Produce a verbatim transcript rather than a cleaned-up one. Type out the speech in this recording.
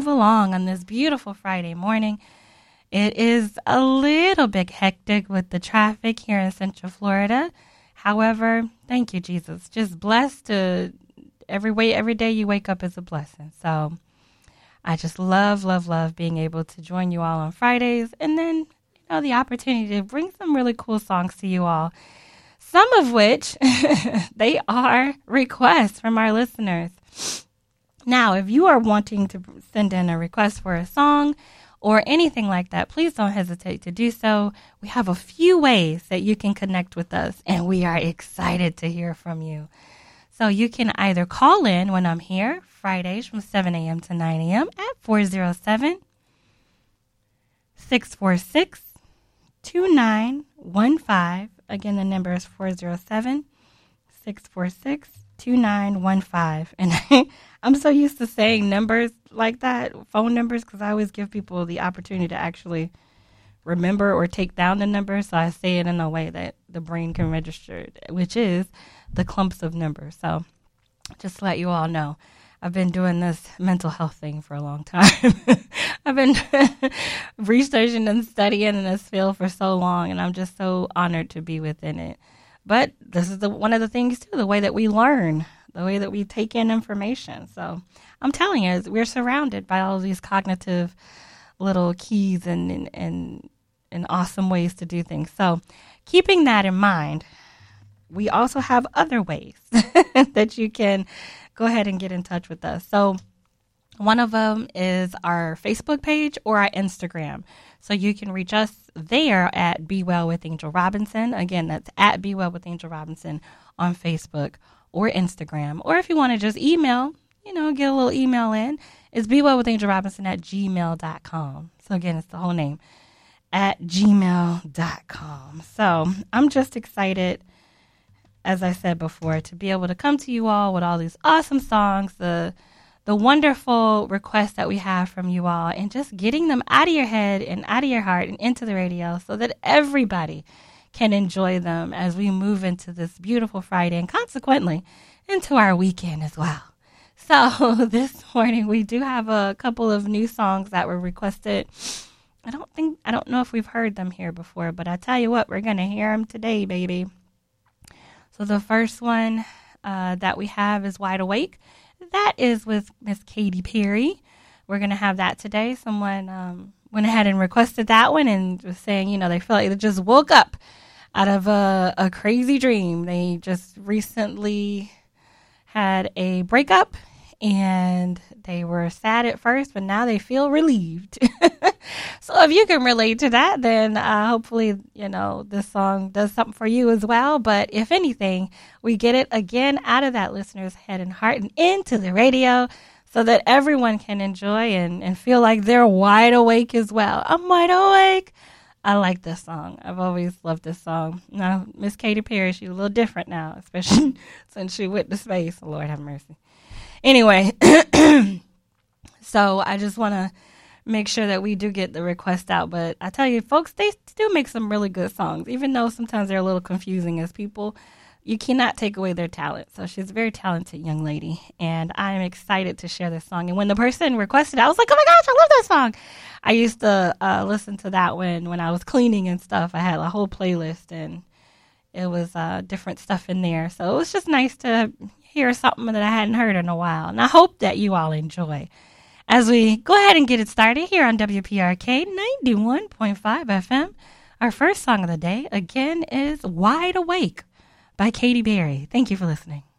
move along on this beautiful Friday morning. It is a little bit hectic with the traffic here in Central Florida. However, thank you, Jesus. Just blessed to every way, every day you wake up is a blessing. So I just love, love, love being able to join you all on Fridays, and then, you know, the opportunity to bring some really cool songs to you all. Some of which they are requests from our listeners. Now, if you are wanting to send in a request for a song or anything like that, please don't hesitate to do so. We have a few ways that you can connect with us, and we are excited to hear from you. So you can either call in when I'm here, Fridays from seven a.m. to nine a.m. at four oh seven, six four six, two nine one five. Again, the number is four oh seven, six four six, two nine one five. And I'm so used to saying numbers like that, phone numbers, because I always give people the opportunity to actually remember or take down the number. So I say it in a way that the brain can register, which is the clumps of numbers. So just to let you all know, I've been doing this mental health thing for a long time. I've been researching and studying in this field for so long, and I'm just so honored to be within it. But this is the, one of the things, too, the way that we learn, the way that we take in information. So I'm telling you, we're surrounded by all these cognitive little keys and, and, and, and awesome ways to do things. So keeping that in mind, we also have other ways that you can go ahead and get in touch with us. So one of them is our Facebook page or our Instagram. So you can reach us there at Be Well with Angel Robinson. Again, that's at Be Well with Angel Robinson on Facebook or Instagram. Or if you want to just email, you know, get a little email in, it's Be Well with Angel Robinson at gmail dot com. So again, it's the whole name, at gmail dot com. So I'm just excited, as I said before, to be able to come to you all with all these awesome songs, the the wonderful requests that we have from you all, and just getting them out of your head and out of your heart and into the radio so that everybody can enjoy them as we move into this beautiful Friday and consequently into our weekend as well. So this morning we do have a couple of new songs that were requested. I don't think, I don't know if we've heard them here before, but I tell you what, we're going to hear them today, baby. So the first one uh, that we have is Wide Awake. That is with Miss Katy Perry. We're going to have that today. Someone um, went ahead and requested that one and was saying, you know, they felt like they just woke up out of a, a crazy dream. They just recently had a breakup and they were sad at first, but now they feel relieved. So if you can relate to that, then uh, hopefully, you know, this song does something for you as well. But if anything, we get it again out of that listener's head and heart and into the radio so that everyone can enjoy and, and feel like they're wide awake as well. I'm wide awake. I like this song. I've always loved this song. Now, Miss Katy Perry, she's a little different now, especially since she went to space. Lord have mercy. Anyway, so I just want to make sure that we do get the request out. But I tell you, folks, they do make some really good songs, even though sometimes they're a little confusing as people. You cannot take away their talent. So she's a very talented young lady, and I am excited to share this song. And when the person requested it, I was like, oh my gosh, I love that song. I used to uh, listen to that when, when I was cleaning and stuff. I had a whole playlist, and it was uh, different stuff in there. So it was just nice to hear something that I hadn't heard in a while. And I hope that you all enjoy as we go ahead and get it started here on W P R K ninety-one point five F M. Our first song of the day, again, is Wide Awake by Katy Perry. Thank you for listening.